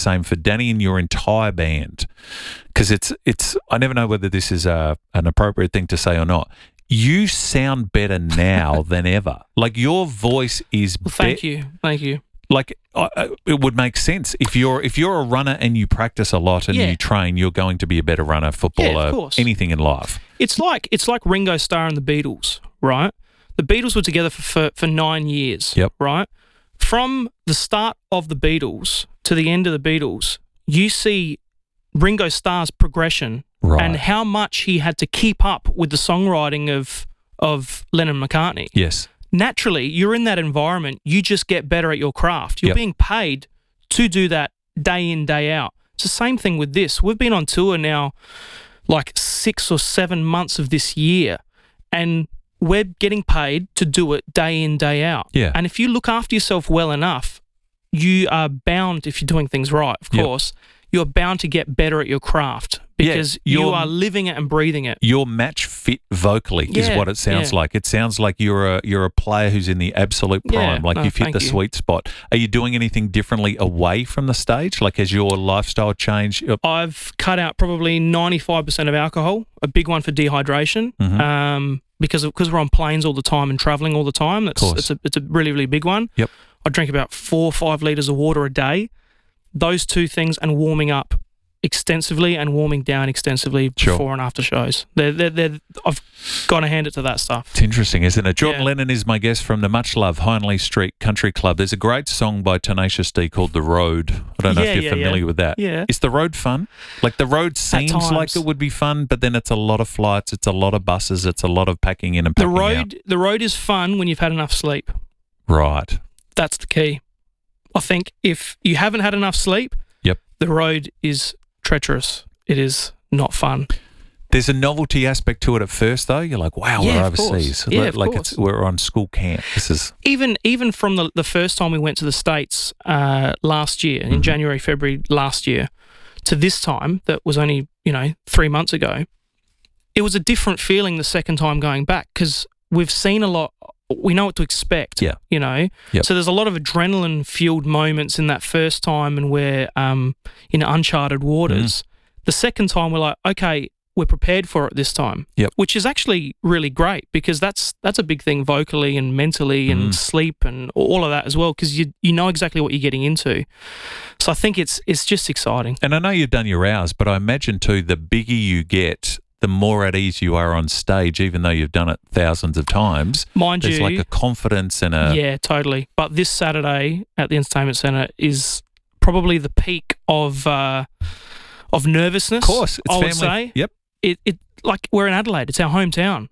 same for Danny and your entire band, because it's. I never know whether this is an appropriate thing to say or not. You sound better now than ever. Like your voice is. Well, thank you. Like it would make sense if you're a runner and you practice a lot and you train, you're going to be a better runner, footballer, anything in life. It's like Ringo Starr and the Beatles, right? The Beatles were together for 9 years, right? From the start of the Beatles to the end of the Beatles, you see Ringo Starr's progression and how much he had to keep up with the songwriting of Lennon and McCartney. Yes. Naturally, you're in that environment, you just get better at your craft. You're being paid to do that day in, day out. It's the same thing with this. We've been on tour now like 6 or 7 months of this year, and we're getting paid to do it day in, day out. Yeah. And if you look after yourself well enough, you are bound, if you're doing things right, of course, you're bound to get better at your craft because you are living it and breathing it. You're match fit vocally is what it sounds like. It sounds like you're a player who's in the absolute prime, you've hit the sweet spot. Are you doing anything differently away from the stage? Like, has your lifestyle changed? I've cut out probably 95% of alcohol, a big one for dehydration. Because we're on planes all the time and traveling all the time. It's a really, really big one. Yep. I drink about 4 or 5 litres of water a day. Those two things, and warming up extensively and warming down extensively before and after shows. I've got to hand it to that stuff. It's interesting, isn't it? Jordan Lennon is my guest from the much-loved Hindley Street Country Club. There's a great song by Tenacious D called The Road. I don't know if you're familiar with that. Yeah. Is the road fun? Like, the road seems like it would be fun, but then it's a lot of flights, it's a lot of buses, it's a lot of packing in and packing out. The road is fun when you've had enough sleep. Right. That's the key. I think if you haven't had enough sleep, the road is treacherous. It is not fun. There's a novelty aspect to it at first, though. You're like, wow, we're overseas. We're on school camp. This is even from the first time we went to the States last year, in January, February last year, to this time that was only 3 months ago. It was a different feeling the second time going back because we've seen a lot. We know what to expect, So there's a lot of adrenaline-fueled moments in that first time, and we're in uncharted waters. The second time, we're like, okay, we're prepared for it this time, which is actually really great because that's a big thing vocally and mentally and sleep and all of that as well because you know exactly what you're getting into. So I think it's just exciting. And I know you've done your hours, but I imagine too, the bigger you get, the more at ease you are on stage, even though you've done it thousands of times. There's like a confidence and a... Yeah, totally. But this Saturday at the Entertainment Centre is probably the peak of nervousness. Of course, it's I family. Would say. Yep. It like we're in Adelaide. It's our hometown.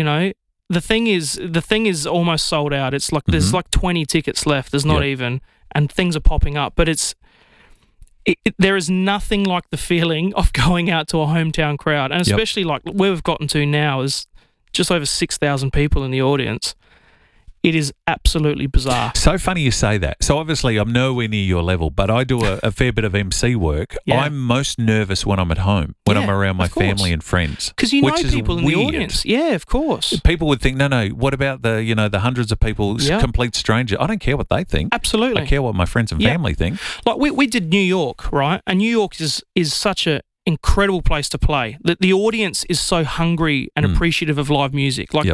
The thing is almost sold out. It's like there's like 20 tickets left. There's not even, and things are popping up. But there is nothing like the feeling of going out to a hometown crowd, and especially like where we've gotten to now is just over 6,000 people in the audience. It is absolutely bizarre. So funny you say that. So obviously I'm nowhere near your level, but I do a fair bit of MC work. I'm most nervous when I'm at home, when I'm around my family and friends. Because you know people in the audience. Yeah, of course. People would think, no, what about the hundreds of people, complete stranger? I don't care what they think. Absolutely. I care what my friends and family think. Like we did New York, right? And New York is such a incredible place to play. The audience is so hungry and appreciative of live music. Like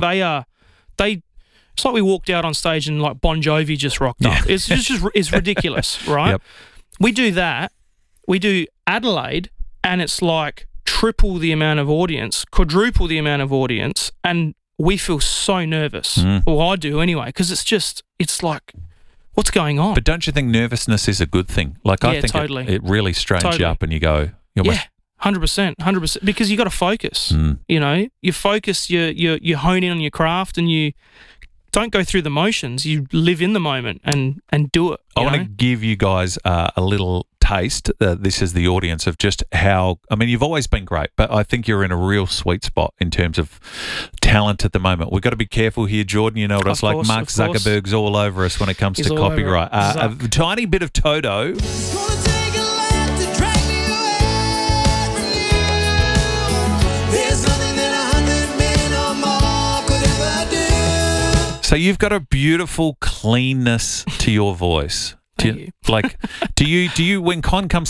it's like we walked out on stage and like Bon Jovi just rocked up. It's ridiculous, right? We do that. We do Adelaide, and it's like triple the amount of audience, quadruple the amount of audience, and we feel so nervous. Well, I do anyway, because it's like, what's going on? But don't you think nervousness is a good thing? Like I think it really strains you up, and you go, 100%, because you got to focus. You focus, you hone in on your craft, and you don't go through the motions. You live in the moment and do it. I want to give you guys a little taste. This is the audience of just how, you've always been great, but I think you're in a real sweet spot in terms of talent at the moment. We've got to be careful here, Jordan. You know what it's like. Mark Zuckerberg's all over us when it comes to copyright. A tiny bit of Toto. So you've got a beautiful cleanness to your voice. Do you, when Con comes